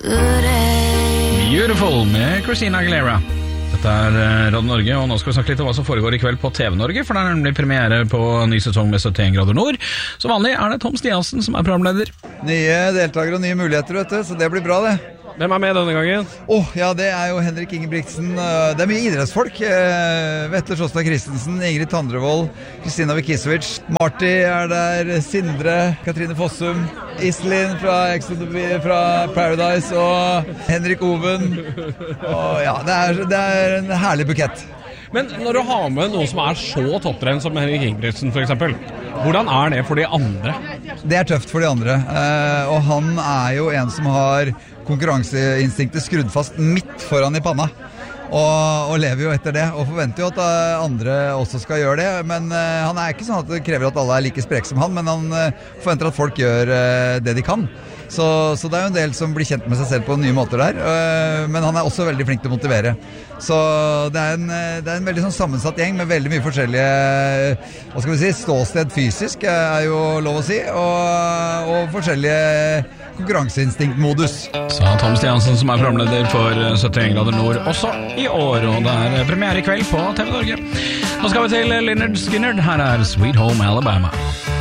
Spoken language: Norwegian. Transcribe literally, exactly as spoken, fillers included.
Beautiful med Christina Aguilera. Dette er Radio Norge, og nå skal vi snakke litt om hva som foregår i kveld på T V Norge, for det er nemlig premiere på ny sesong med syttien grader nord. Som vanlig er det Tom Stiansen som er programleder. Nye deltakere og nye muligheter, vet du, så det blir bra det. Hvem er med denne gangen? Åh, oh, ja, det er jo Henrik Ingebrigtsen. Det er mye idrettsfolk. Vetle Sjåstad Christensen, Ingrid Tandrevold, Kristina Vikisevic. Marty er der, Sindre, Katrine Fossum, Iselin fra, fra Paradise og Henrik Oven. Og ja, det er, det er en herlig bukett. Men når du har med noen som er så topptrent som Henrik Ingebrigtsen for eksempel, hvordan er det for de andre? Det er tøft for de andre, og han er jo en som har konkurranseinstinktet skrudd fast midt foran i panna, og, og lever jo etter det, og forventer jo at andre også skal gjøre det, men uh, han er ikke sånn at det krever at alle er like sprek som han, men han uh, forventer at folk gjør uh, det de kan. Så, så det er jo en del som blir kjent med seg selv på nye måter der, uh, men han er også veldig flink til å motivere. Så det er en, det er en veldig sånn sammensatt gjeng med veldig mye forskjellige, hva skal vi si, ståsted fysisk er jo lov å si, og, og forskjellige konkurranseinstinktmodus. Så Tom Stiansen som er programleder for syttien grader nord også i år, og det er premiere i kveld på T V Norge. Nå skal vi til Lynyrd Skynyrd. Her er Sweet Home Alabama.